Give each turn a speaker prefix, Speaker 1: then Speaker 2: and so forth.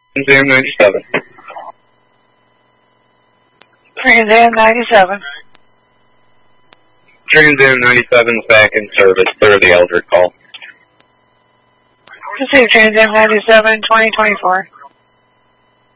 Speaker 1: Trans Am 97.
Speaker 2: Trans Am 97.
Speaker 1: Trans Am 97 is back in service. Clear the Eldred call.
Speaker 2: Receive Trans Am 97, 2024.